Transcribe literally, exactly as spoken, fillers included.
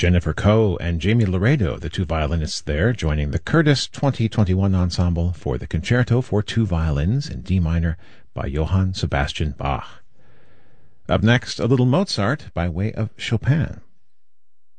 Jennifer Coe and Jamie Laredo, the two violinists there, joining the Curtis twenty twenty-one Ensemble for the Concerto for Two Violins in D minor by Johann Sebastian Bach. Up next, a little Mozart by way of Chopin.